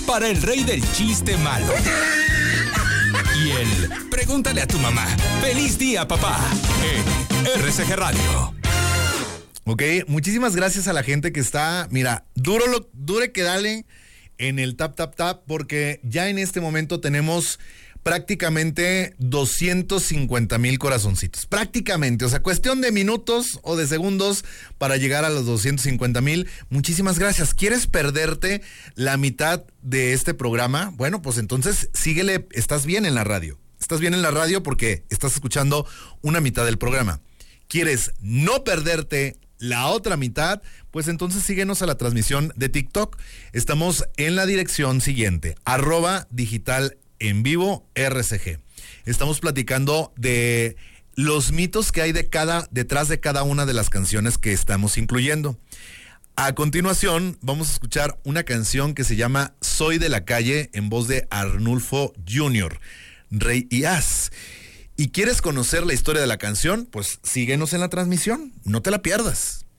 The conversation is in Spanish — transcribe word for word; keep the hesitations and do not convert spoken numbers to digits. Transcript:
para el rey del chiste malo. Y el pregúntale a tu mamá. ¡Feliz día, papá! En R C G Radio. Ok, muchísimas gracias a la gente que está, mira, duro lo, dure que dale en el tap, tap, tap, porque ya en este momento tenemos prácticamente doscientos cincuenta mil corazoncitos. Prácticamente, o sea, cuestión de minutos o de segundos para llegar a los doscientos cincuenta mil. Muchísimas gracias. ¿Quieres perderte la mitad de este programa? Bueno, pues entonces síguele, estás bien en la radio. Estás bien en la radio porque estás escuchando una mitad del programa. ¿Quieres no perderte la otra mitad? Pues entonces síguenos a la transmisión de TikTok. Estamos en la dirección siguiente, arroba digital en vivo R C G. Estamos platicando de los mitos que hay de cada, detrás de cada una de las canciones que estamos incluyendo. A continuación vamos a escuchar una canción que se llama Soy de la Calle, en voz de Arnulfo junior, Rey y As. ¿Y quieres conocer la historia de la canción? Pues síguenos en la transmisión, no te la pierdas.